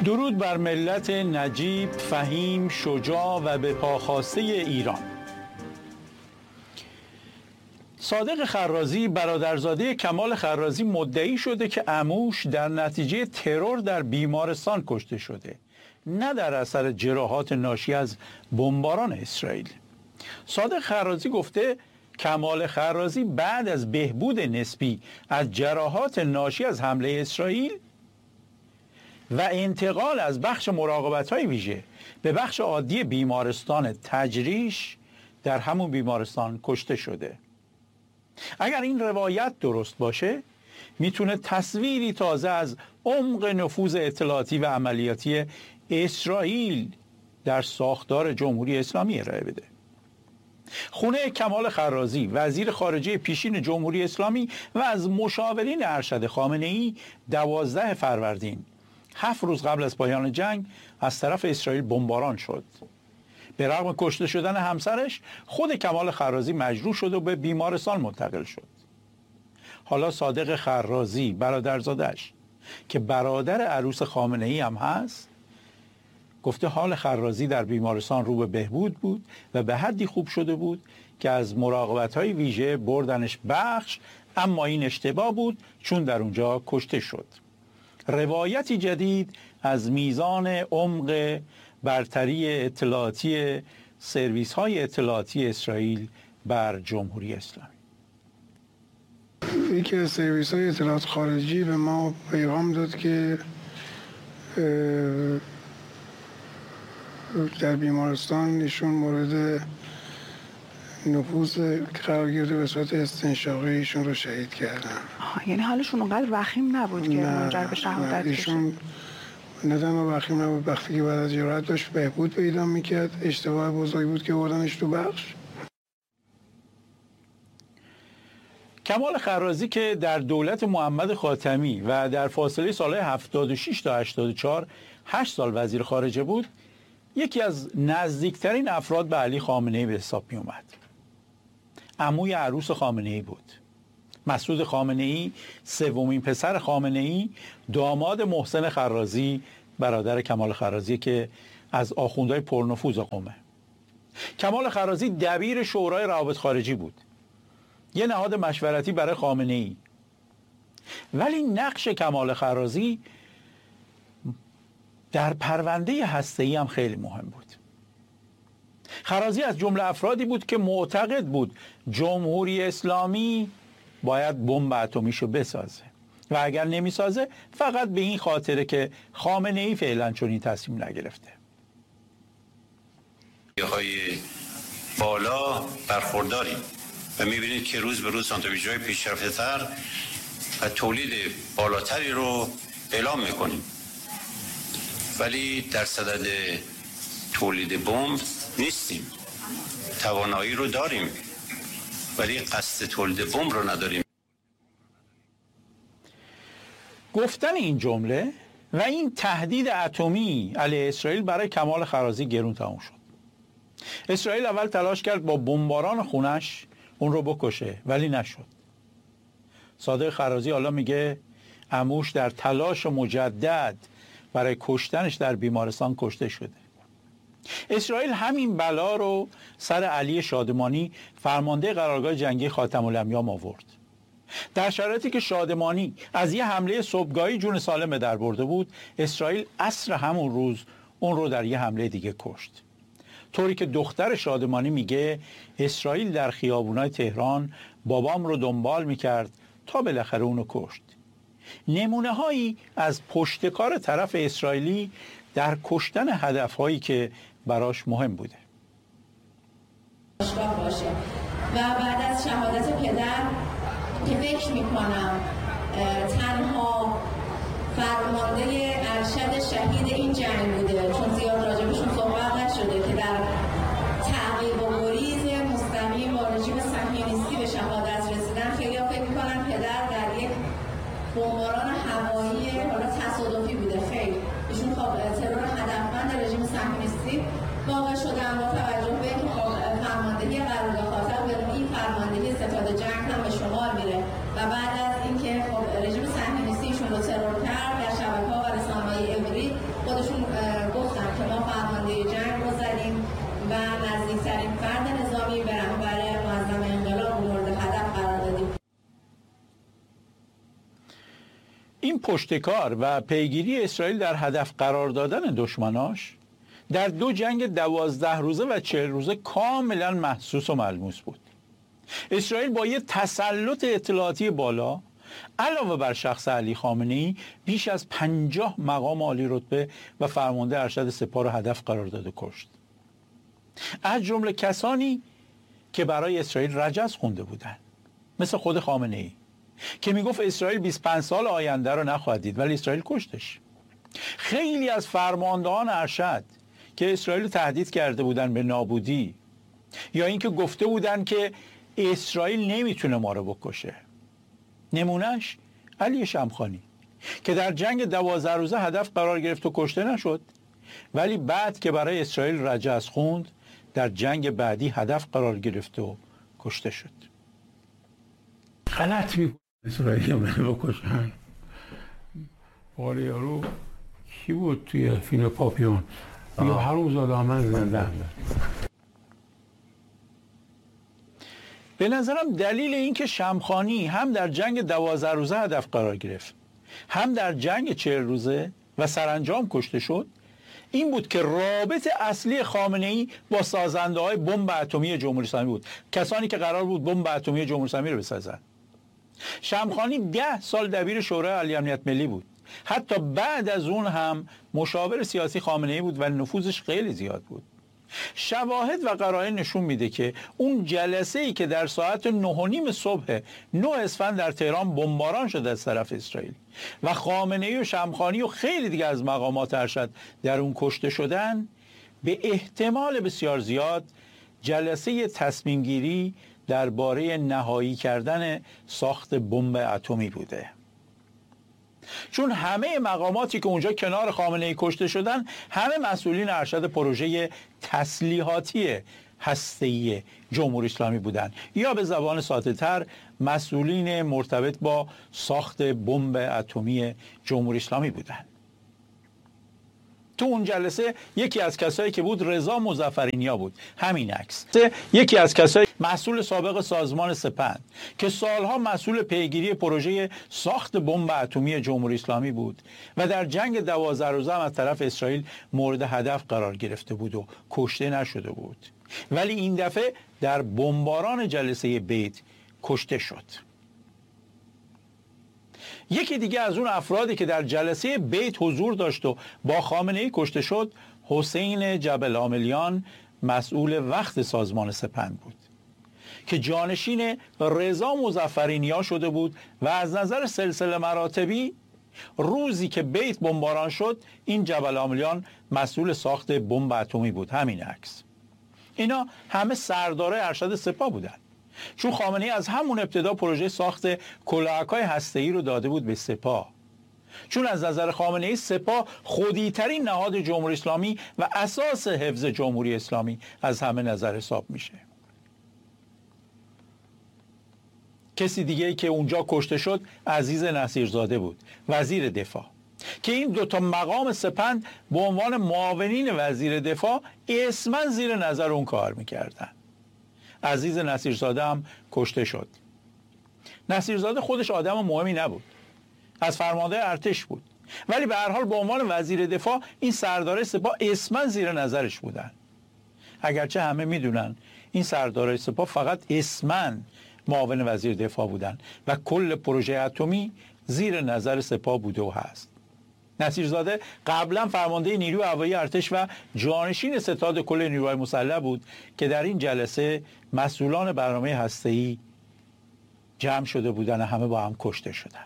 درود بر ملت نجیب، فهیم، شجاع و به پاخواسته ایران. صادق خرازی برادرزاده کمال خرازی مدعی شده که عموش در نتیجه ترور در بیمارستان کشته شده، نه در اثر جراحات ناشی از بمباران اسرائیل. صادق خرازی گفته کمال خرازی بعد از بهبود نسبی از جراحات ناشی از حمله اسرائیل و انتقال از بخش مراقبت‌های ویژه به بخش عادی بیمارستان تجریش در همون بیمارستان کشته شده. اگر این روایت درست باشه میتونه تصویری تازه از عمق نفوذ اطلاعاتی و عملیاتی اسرائیل در ساختار جمهوری اسلامی ارائه بده. خونه کمال خرازی وزیر خارجه پیشین جمهوری اسلامی و از مشاورین ارشد خامنه‌ای 12 فروردین 7 روز قبل از پایان جنگ از طرف اسرائیل بمباران شد. به رغم کشته شدن همسرش خود کمال خرازی مجروح شد و به بیمارستان منتقل شد. حالا صادق خرازی برادرزادش که برادر عروس خامنه‌ای هم هست گفته حال خرازی در بیمارستان رو به بهبود بود و به حدی خوب شده بود که از مراقبت‌های ویژه بردنش بخش، اما این اشتباه بود چون در اونجا کشته شد. روایتی جدید از میزان عمق برتری اطلاعاتی سرویس‌های اطلاعاتی اسرائیل بر جمهوری اسلامی. یکی از سرویس‌های اطلاعات خارجی به ما پیغام داد که در بیمارستان ایشون مورد نفوذ قرار گرفته، به صورت استنشاقی ایشون رو شهید کردن. یعنی حالشون اونقدر وخیم نبود که منجر به شهادت بشه؟ ایشون نه تنها وخیم نبود، وقتی که بعد از جراحت داشت بهبود پیدا میکرد، اشتباه بزرگی بود که بردنش تو بخش. کمال خرازی که در دولت محمد خاتمی و در فاصله سالهای 76 تا 84 8 سال وزیر خارجه بود، یکی از نزدیکترین افراد به علی خامنه‌ای به حساب می اومد. عموی عروس خامنه‌ای بود. مسعود خامنه‌ای سومین پسر خامنه‌ای، داماد محسن خرازی برادر کمال خرازی که از آخوندهای پرنفوذ قومه. کمال خرازی دبیر شورای روابط خارجی بود، یه نهاد مشورتی برای خامنه‌ای. ولی نقش کمال خرازی در پرونده هسته‌ای هم خیلی مهم بود. خرازی از جمله افرادی بود که معتقد بود جمهوری اسلامی باید بمب اتمیشو بسازه و اگر نمیسازه فقط به این خاطره که خامنه‌ای فعلا چنین تصمیم نگرفته. های بالا برخورداریم و میبینید که روز به روز سانتریفیوژهای پیشرفته‌تر و تولید بالاتری رو اعلام میکنیم، ولی در صدد تولید بمب نیستیم. توانایی رو داریم ولی قصد تولید بمب رو نداریم. گفتن این جمله و این تهدید اتمی علیه اسرائیل برای کمال خرازی گرون تموم شد. اسرائیل اول تلاش کرد با بمباران خونش اون رو بکشه ولی نشد. صادق خرازی حالا میگه عموش در تلاش مجدد برای کشتنش در بیمارستان کشته شده. اسرائیل همین بلا رو سر علی شادمانی فرمانده قرارگاه جنگی خاتم الانبیاء آورد. در شرایطی که شادمانی از یه حمله صبحگاهی جون سالم در برده بود، اسرائیل عصر همون روز اون رو در یه حمله دیگه کشت. طوری که دختر شادمانی میگه اسرائیل در خیابونای تهران بابام رو دنبال میکرد تا بالاخره اونو کشت. نمونه هایی از پشتکار طرف اسرائیلی در کشتن هدفهایی که براش مهم بوده. باشه. و بعد از شهادت پدر که فکر میکنم تنها فرمانده ارشد شهید این جنگ بوده، چون زیاد راجبشون صحبت نشده، که در تعقیب و گریز مستقیم با رژیم صهیونیستی به شهادت رسیدن. خیلی ها فکر میکنن پدر در یک بمباران هوایی حالا تصادفی بوده. خیلی ایشون ترور هدفمند رژیم صهیونیستی واقع شدن با توجه به اینکه فرماندهی قرارگاه خاطر به نوعی فرماندهی ستاد جنگ هم به شمار میره و بعد از اینکه رژیم صهیونیستی ایشون رو ترور کرد در شبکه‌ها و رسانه‌های عبری خود این پشتکار و پیگیری اسرائیل در هدف قرار دادن دشمناش در 2 جنگ 12 روزه و 40 روزه کاملا محسوس و ملموس بود. اسرائیل با یه تسلط اطلاعاتی بالا علاوه بر شخص علی خامنه‌ای بیش از 50 مقام عالی رتبه و فرمانده ارشد سپاه را هدف قرار داد و کشت. از جمله کسانی که برای اسرائیل رجز خونده بودند، مثل خود خامنه‌ای که میگفت اسرائیل 25 سال آینده رو نخواهد دید، ولی اسرائیل کشتش. خیلی از فرماندهان ارشد که اسرائیل تهدید کرده بودن به نابودی یا اینکه گفته بودن که اسرائیل نمیتونه ما رو بکشه. نمونهش علی شمخانی که در جنگ 12 روزه هدف قرار گرفت و کشته نشد، ولی بعد که برای اسرائیل رجز خوند در جنگ بعدی هدف قرار گرفت و کشته شد. غلط میکنه اسرائیل منو بکشن. بار یارو کی بود توی فیلم پاپیون؟ یا حروم زاده من زنده. به نظرم دلیل این که شمخانی هم در جنگ 12 روزه هدف قرار گرفت، هم در جنگ 40 روزه و سرانجام کشته شد، این بود که رابط اصلی خامنه‌ای با سازنده‌های بمب اتمی جمهوری اسلامی بود، کسانی که قرار بود بمب اتمی جمهوری اسلامی رو بسازن. شمخانی 10 سال دبیر شورای عالی امنیت ملی بود. حتی بعد از اون هم مشاور سیاسی خامنه‌ای بود و نفوذش خیلی زیاد بود. شواهد و قرائن نشون میده که اون جلسه‌ای که در ساعت 9:30 صبح 9 اسفند در تهران بمباران شد از طرف اسرائیل و خامنه‌ای و شمخانی و خیلی دیگه از مقامات ارشد در اون کشته شدن، به احتمال بسیار زیاد جلسه تصمیم گیری درباره نهایی کردن ساخت بمب اتمی بوده. چون همه مقاماتی که اونجا کنار خامنه‌ای کشته شدن همه مسئولین ارشد پروژه تسلیحاتی هسته‌ای جمهوری اسلامی بودند، یا به زبان ساده‌تر مسئولین مرتبط با ساخت بمب اتمی جمهوری اسلامی بودند. تو اون جلسه یکی از کسایی که بود رضا مظفرینیا بود، همین عکس. یکی از کسایی مسئول سابق سازمان سپند که سالها مسئول پیگیری پروژه ساخت بمب اتمی جمهوری اسلامی بود و در جنگ 12 روزه هم از طرف اسرائیل مورد هدف قرار گرفته بود و کشته نشده بود، ولی این دفعه در بمباران جلسه بیت کشته شد. یکی دیگه از اون افرادی که در جلسه بیت حضور داشت و با خامنه‌ای کشته شد، حسین جبل عاملیان مسئول وقت سازمان سپند بود که جانشین رضا مظفرینیا شده بود و از نظر سلسله مراتبی روزی که بیت بمباران شد این جبل عاملیان مسئول ساخت بمب اتمی بود، همین عکس. اینا همه سردار ارشد سپاه بودن، چون خامنه‌ای از همون ابتدا پروژه ساخت کلاهک‌های هسته‌ای رو داده بود به سپاه، چون از نظر خامنه‌ای سپاه خودی‌ترین نهاد جمهوری اسلامی و اساس حفظ جمهوری اسلامی از همه نظر حساب میشه. کسی دیگه‌ای که اونجا کشته شد عزیز نصیرزاده بود، وزیر دفاع، که این 2 مقام سپند به عنوان معاونین وزیر دفاع اسماً زیر نظر اون کار میکردن. عزیز نصیرزاده هم کشته شد. نصیرزاده خودش آدم مهمی نبود، از فرمانده ارتش بود، ولی به هر حال به عنوان وزیر دفاع این سردار سپاه اسماً زیر نظرش بودن، اگرچه همه میدونن این سردار سپاه فقط اسماً معاون وزیر دفاع بودن و کل پروژه اتمی زیر نظر سپاه بوده و هست. نصیرزاده قبلا فرمانده نیروی هوایی ارتش و جانشین ستاد کل نیروهای مسلح بود که در این جلسه مسئولان برنامه هسته‌ای جمع شده بودن و همه با هم کشته شدن.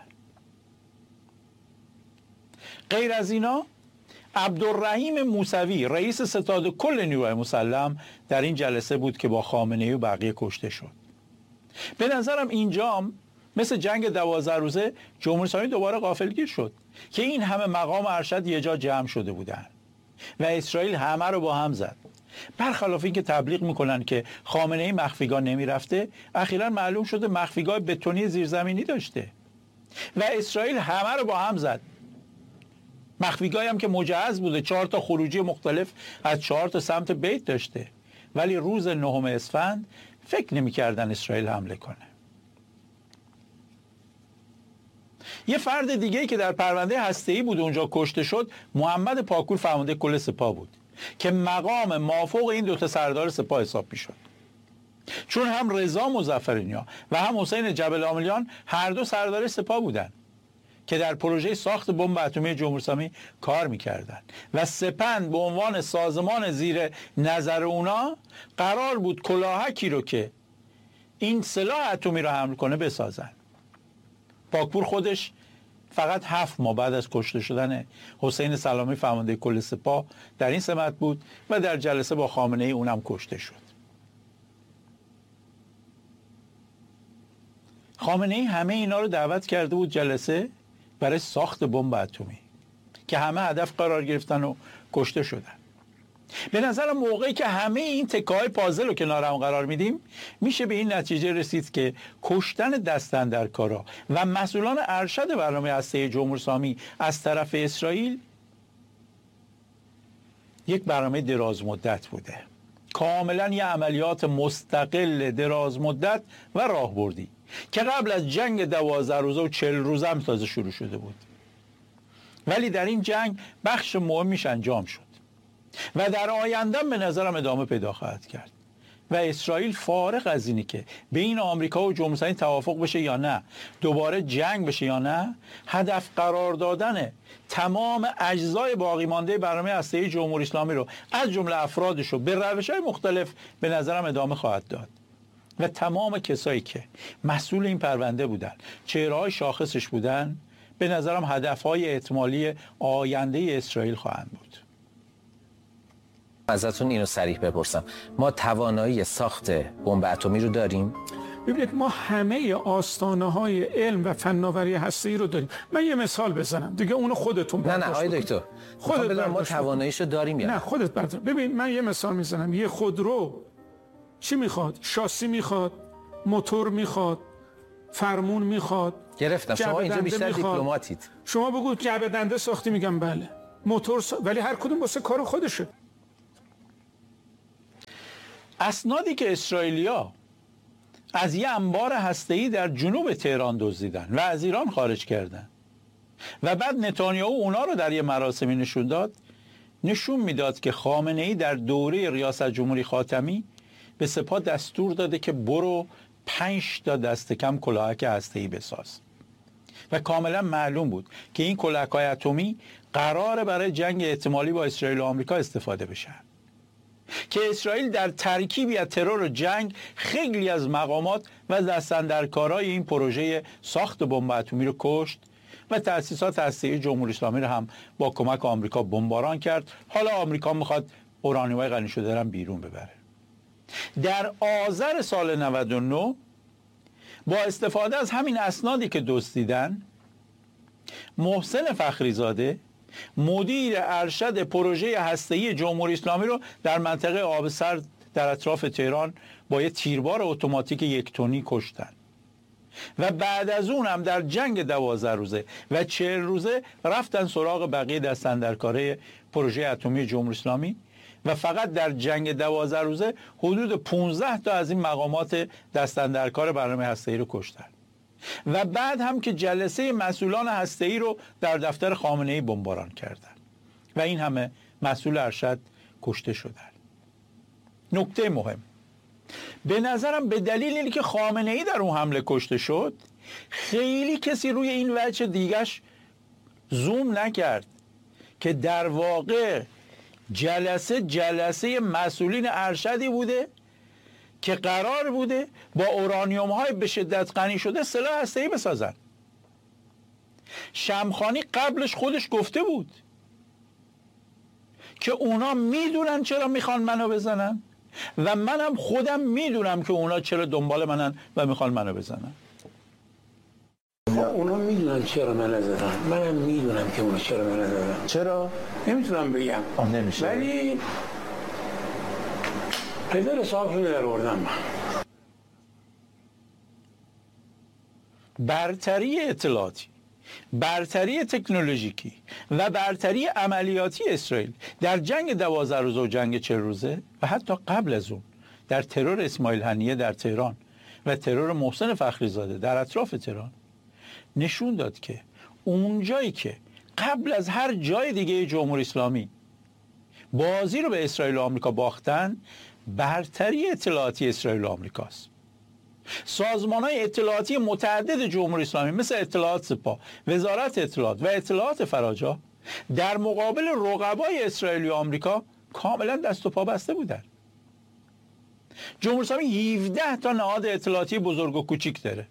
غیر از اینا عبدالرحیم موسوی رئیس ستاد کل نیروهای مسلح در این جلسه بود که با خامنه‌ای و بقیه کشته شد. به نظرم اینجام مثل جنگ 12 روزه جمهوری اسلامی دوباره غافلگیر شد که این همه مقام ارشد یه جا جمع شده بودن و اسرائیل همه رو با هم زد. برخلاف این که تبلیغ میکنن که خامنه‌ای مخفیگاه نمیرفته، اخیراً معلوم شده مخفیگاه بتونی زیرزمینی داشته و اسرائیل همه رو با هم زد. مخفیگاهی هم که مجهز بوده، 4 تا خروجی مختلف از 4 تا سمت بیت داشته، ولی روز 9 اسفند فکر نمی‌کردن اسرائیل حمله کنه. یه فرد دیگه‌ای که در پرونده هسته‌ای بود اونجا کشته شد محمد پاکور فرمانده کل سپاه بود که مقام مافوق این دوتا سردار سپاه حساب میشد، چون هم رضا مظفرنیا و هم حسین جبل عاملیان هر دو سردار سپاه بودند که در پروژه ساخت بمب اتمی جمهوری اسلامی کار میکردن و سپند به عنوان سازمان زیر نظر اونا قرار بود کلاهکی رو که این سلاح اتمی رو حمل کنه بسازن. پاکپور خودش فقط 7 ماه بعد از کشته شدن حسین سلامی فرمانده کل سپاه در این سمت بود و در جلسه با خامنه ای اونم کشته شد. خامنه ای همه اینا رو دعوت کرده بود جلسه برای ساخت بمب اتمی که همه هدف قرار گرفتن و کشته شدن. به نظرم موقعی که همه این تکه‌های پازل رو کنار هم قرار میدیم میشه به این نتیجه رسید که کشتن دست‌اندرکارا و مسئولان ارشد برنامه هسته‌ای جمهوری اسلامی از طرف اسرائیل یک برنامه دراز مدت بوده، کاملا یه عملیات مستقل دراز مدت و راهبردی که قبل از جنگ 12 روزه و 40 روزه هم تازه شروع شده بود، ولی در این جنگ بخش مهمیش انجام شد و در آینده به نظرم ادامه پیدا خواهد کرد و اسرائیل فارغ از اینی که بین آمریکا و جمهوری اسلامی توافق بشه یا نه، دوباره جنگ بشه یا نه، هدف قرار دادن تمام اجزای باقی مانده برنامه هسته‌ای جمهوری اسلامی رو از جمله افرادش رو به روش‌های مختلف به نظرم ادامه خواهد داد و تمام کسایی که مسئول این پرونده بودن، چهره‌های شاخصش بودن، به نظرم هدف‌های احتمالی آینده اسرائیل خواهند بود. ازتون اینو صریح بپرسم، ما توانایی ساخت بمب اتمی رو داریم؟ ببینید ما همه آستانه‌های علم و فناوری هسته‌ای رو داریم. من یه مثال بزنم دیگه، اونو خودتون نه آقای دکتر خودت بدونم ما تواناییشو داریم یا نه؟ خودت بردار. ببین من یه مثال میزنم. یه خودرو چی میخواد؟ شاسی میخواد، موتور میخواد، فرمون میخواد. گرفتم. شما اینجا بیشتر دیپلماتید. شما بگو جعبه دنده ساختی، میگم بله. موتور ولی هر کدوم واسه کار خودشه. اسنادی که اسرائیلیا از یه انبار هسته‌ای در جنوب تهران دزدیدن و از ایران خارج کردن و بعد نتانیاهو اونا رو در یه مراسمی نشون داد، نشون میداد که خامنه‌ای در دوره ریاست جمهوری خاتمی به سپاه دستور داده که برو 5 تا دست کم کلاهک هسته‌ای بساز و کاملا معلوم بود که این کلاهک‌های اتمی قراره برای جنگ احتمالی با اسرائیل و آمریکا استفاده بشن، که اسرائیل در ترکیبی از ترور و جنگ خیلی از مقامات و دست‌اندرکارای این پروژه ساخت بمب اتمی رو کشت و تأسیسات هسته‌ای جمهوری اسلامی رو هم با کمک آمریکا بمباران کرد. حالا آمریکا میخواد اورانیوم غنی شده رو بیرون ببره. در آذر سال 99 با استفاده از همین اسنادی که دزدیدن، محسن فخریزاده مدیر ارشد پروژه هسته‌ای جمهوری اسلامی رو در منطقه آب سرد در اطراف تهران با یه تیربار اتوماتیک 1 تنی کشتن و بعد از اون هم در جنگ 12 روزه و 40 روزه رفتن سراغ بقیه دست‌اندرکارای پروژه اتمی جمهوری اسلامی و فقط در جنگ 12 روزه حدود 15 تا از این مقامات دست‌اندرکار برنامه هسته‌ای رو کشتن و بعد هم که جلسه مسئولان هسته‌ای رو در دفتر خامنه‌ای بمباران کردن و این همه مسئول ارشد کشته شدن. نکته مهم به نظرم به دلیل اینکه خامنه‌ای در اون حمله کشته شد، خیلی کسی روی این وجه دیگش زوم نکرد که در واقع جلسه مسئولین ارشدی بوده که قرار بوده با اورانیوم های به شدت غنی شده سلاح هسته‌ای بسازن. شمخانی قبلش خودش گفته بود که اونا میدونن چرا میخوان منو بزنن و منم خودم میدونم که اونا چرا دنبال منن و میخوان منو بزنن. اونا میدونن چرا منو زدن، منم میدونم که اونا چرا منو زدن. چرا؟ نمیتونم بگم. نمیشه. ولی پدر حسابشون در آوردم. برتری اطلاعاتی، برتری تکنولوژیکی و برتری عملیاتی اسرائیل در جنگ 12 روزه و جنگ 40 روزه و حتی قبل از اون در ترور اسماعیل هنیه در تهران و ترور محسن فخریزاده در اطراف تهران نشون داد که اونجایی که قبل از هر جای دیگه جمهوری اسلامی بازی رو به اسرائیل و آمریکا باختن، برتری اطلاعاتی اسرائیل و آمریکاست. سازمان‌های اطلاعاتی متعدد جمهوری اسلامی مثل اطلاعات سپاه، وزارت اطلاعات و اطلاعات فراجا در مقابل رقبای اسرائیل و آمریکا کاملا دست و پا بسته بودن. جمهوری اسلامی 17 تا نهاد اطلاعاتی بزرگ و کوچیک داره،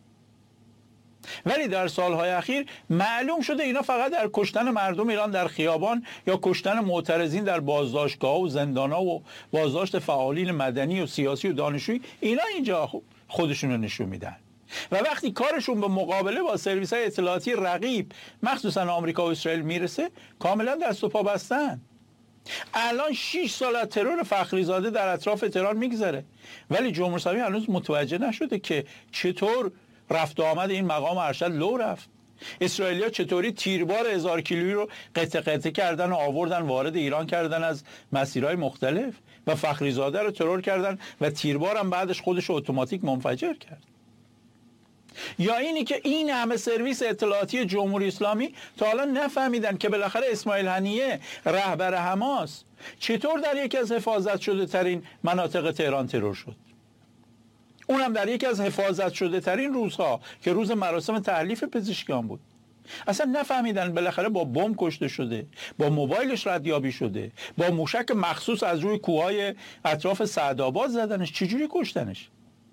ولی در سالهای اخیر معلوم شده اینا فقط در کشتن مردم ایران در خیابان یا کشتن معترضین در بازداشتگاه و زندان‌ها و بازداشت فعالین مدنی و سیاسی و دانشجویی، اینا اینجا خودشون رو نشون میدن. و وقتی کارشون به مقابله با سرویس‌های اطلاعاتی رقیب مخصوصا آمریکا و اسرائیل میرسه، کاملا دست و پا بستن. الان 6 سال از ترور فخریزاده در اطراف تهران میگذره، ولی جمهوری اسلامی هنوز متوجه نشده که چطور رفت و آمد این مقام ارشد لو رفت. اسرائیلیا چطوری تیربار 1000 کیلویی رو قطع قطع کردن و آوردن وارد ایران کردن از مسیرهای مختلف و فخریزاده رو ترور کردن و تیربارم بعدش خودش اتوماتیک منفجر کرد. یا اینی که این همه سرویس اطلاعاتی جمهوری اسلامی تا حالا نفهمیدن که بالاخره اسماعیل هنیه رهبر حماس چطور در یکی از حفاظت شده ترین مناطق تهران ترور شد، اونم در یکی از حفاظت شده ترین روزها که روز مراسم تحلیف پزشکیان بود. اصلا نفهمیدن بالاخره با بمب کشته شده، با موبایلش ردیابی شده، با موشک مخصوص از روی کوههای اطراف سعدآباد زدنش، چجوری کشتنش.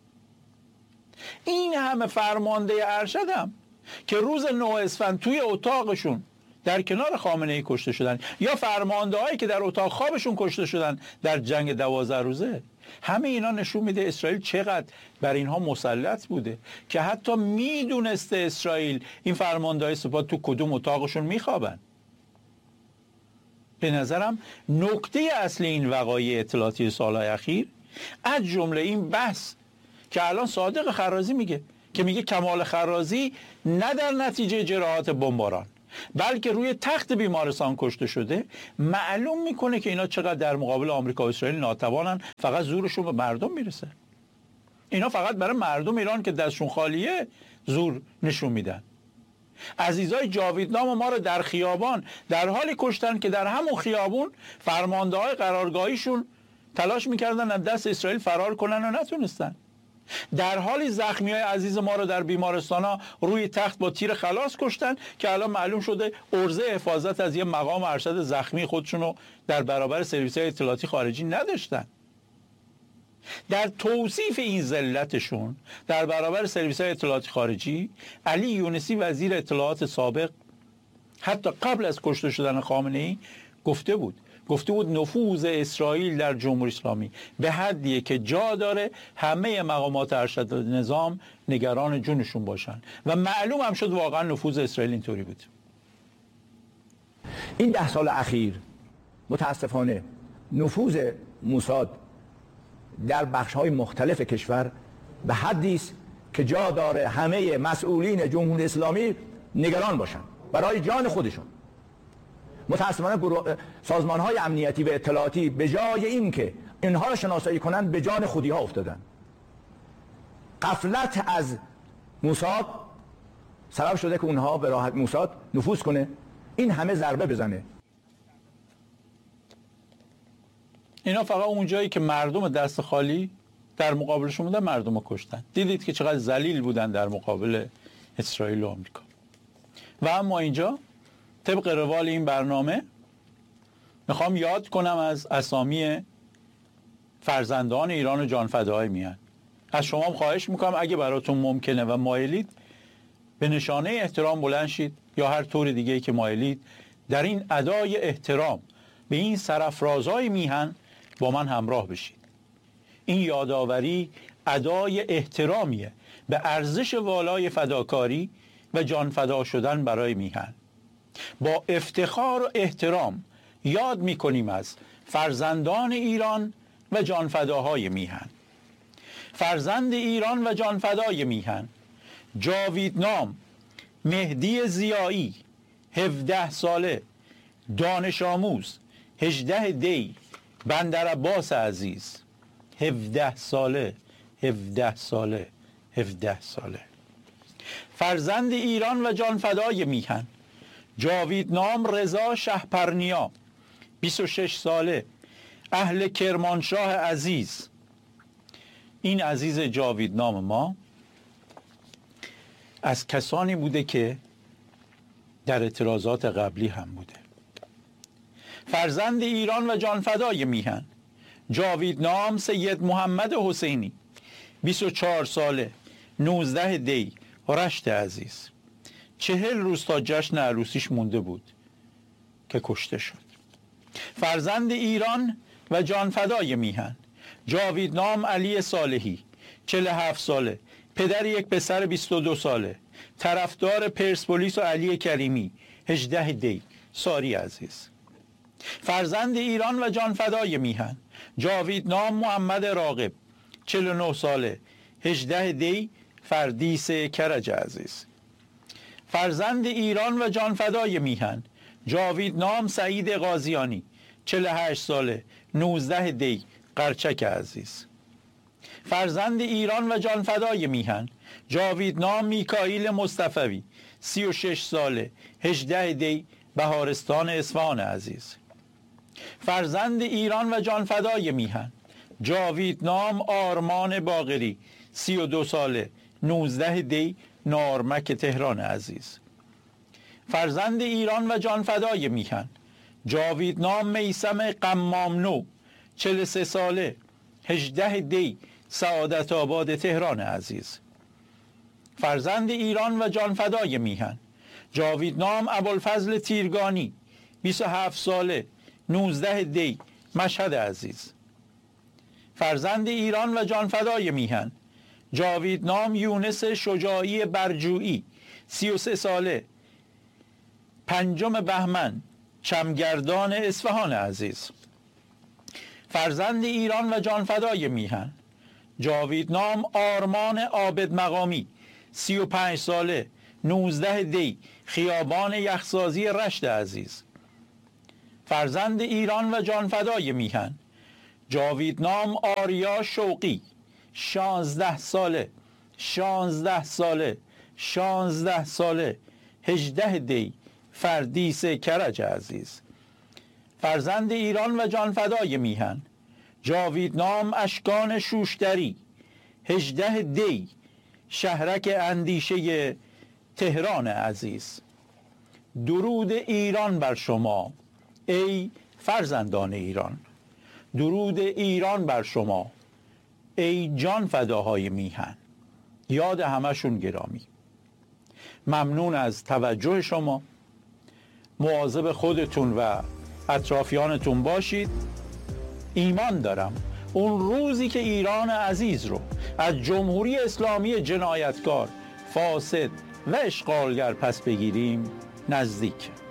این همه فرمانده ارشد هم که روز 9 اسفند توی اتاقشون در کنار خامنه‌ای کشته شدن، یا فرمانده هایی که در اتاق خوابشون کشته شدن در جنگ 12 روزه، همه اینا نشون میده اسرائیل چقدر بر اینها مسلط بوده که حتی میدونسته اسرائیل این فرمانده های سپاه تو کدوم اتاقشون میخوابن. به نظرم نکته اصلی این وقایع اطلاعاتی سالهای اخیر، از جمله این بحث که الان صادق خرازی میگه کمال خرازی نه در نتیجه جراحات بمباران بلکه روی تخت بیمارستان کشته شده، معلوم میکنه که اینا چقدر در مقابل آمریکا و اسرائیل ناتوانن، فقط زورشون به مردم میرسه. اینا فقط برای مردم ایران که دستشون خالیه زور نشون میدن. عزیزای جاویدنام ما رو در خیابان در حالی کشتن که در همون خیابون فرمانده های قرارگاهیشون تلاش میکردن از دست اسرائیل فرار کنن و نتونستن. در حالی زخمیای عزیز ما رو در بیمارستانا روی تخت با تیر خلاص کشتن که الان معلوم شده عرضه حفاظت از یه مقام ارشد زخمی خودشون رو در برابر سرویس‌های اطلاعاتی خارجی نداشتن. در توصیف این ذلتشون در برابر سرویس‌های اطلاعاتی خارجی، علی یونسی وزیر اطلاعات سابق حتی قبل از کشته شدن خامنه‌ای گفته بود نفوذ اسرائیل در جمهوری اسلامی به حدیه که جا داره همه مقامات ارشد نظام نگران جونشون باشن و معلوم هم شد واقعا نفوذ اسرائیل اینطوری بود. این 10 سال اخیر متاسفانه نفوذ موساد در بخش‌های مختلف کشور به حدی است که جا داره همه مسئولین جمهوری اسلامی نگران باشن برای جان خودشون. متاسفانه سازمان‌های امنیتی و اطلاعاتی به جای این که اینها را شناسایی کنند به جان خودی‌ها افتادن. غفلت از موساد سبب شده که اونها به راحت موساد نفوذ کنه، این همه ضربه بزنه. اینا فقط اون جایی که مردم دست خالی در مقابلشون بودن مردم رو کشتن. دیدید که چقدر ذلیل بودن در مقابل اسرائیل و آمریکا. و اما اینجا طبق روال این برنامه میخوام یاد کنم از اسامی فرزندان ایران و جانفداهای میهن. از شما خواهش میکنم اگه براتون ممکنه و مایلید به نشانه احترام بلند شید یا هر طور دیگه‌ای که مایلید در این ادای احترام به این سرافرازهای میهن با من همراه بشید. این یادآوری ادای احترامیه به ارزش والای فداکاری و جانفدا شدن برای میهن. با افتخار و احترام یاد میکنیم از فرزندان ایران و جانفداهای میهن. فرزند ایران و جانفدای میهن: جاوید نام، مهدی ضیایی 17 ساله، دانش آموز 18 دی، بندر عباس عزیز 17 ساله. فرزند ایران و جانفدای میهن جاویدنام رضا شهپرنیا 26 ساله، اهل کرمانشاه عزیز. این عزیز جاویدنام ما از کسانی بوده که در اعتراضات قبلی هم بوده. فرزند ایران و جانفدای میهن جاویدنام سید محمد حسینی 24 ساله، 19 دی، رشت عزیز. 40 روز تا جشن عروسیش مونده بود که کشته شد. فرزند ایران و جانفدای میهن جاویدنام علی صالحی 47 ساله، پدر یک پسر 22 ساله، طرفدار پرسپولیس و علی کریمی 18 دی، ساری عزیز. فرزند ایران و جانفدای میهن جاویدنام محمد راغب 49 ساله، 18 دی، فردیس کرج عزیز. فرزند ایران و جانفدای میهن جاویدنام سعید قاضیانی 48 ساله، 19 دی، قرچک عزیز. فرزند ایران و جانفدای میهن جاویدنام میکائیل مصطفوی 36 ساله، 18 دی، بهارستان اصفهان عزیز. فرزند ایران و جانفدای میهن جاویدنام آرمان باقری 32 ساله، 19 دی، نارمک تهران عزیز. فرزند ایران و جانفدای میهن جاویدنام میثم قمامنو 43 ساله، 18 دی، سعادت آباد تهران عزیز. فرزند ایران و جانفدای میهن جاویدنام ابوالفضل تیرگانی 27 ساله، 19 دی، مشهد عزیز. فرزند ایران و جانفدای میهن جاویدنام یونس شجاعی برجویی 33 ساله، 5 بهمن، چمگردان اصفهان عزیز. فرزند ایران و جانفدای میهن جاویدنام آرمان عابد مقامی 35 ساله، 19 دی، خیابان یخسازی رشت عزیز. فرزند ایران و جانفدای میهن جاویدنام آریا شوقی 16 ساله، 16 ساله، 16 ساله، 18 دی، فردیس کرج عزیز. فرزند ایران و جانفدای میهن جاویدنام اشکان شوشتری 18 دی، شهرک اندیشه تهران عزیز. درود ایران بر شما ای فرزندان ایران، درود ایران بر شما ای جان فداهای میهن. یاد همشون گرامی. ممنون از توجه شما. مواظب خودتون و اطرافیانتون باشید. ایمان دارم اون روزی که ایران عزیز رو از جمهوری اسلامی جنایتکار، فاسد و اشغالگر پس بگیریم نزدیک.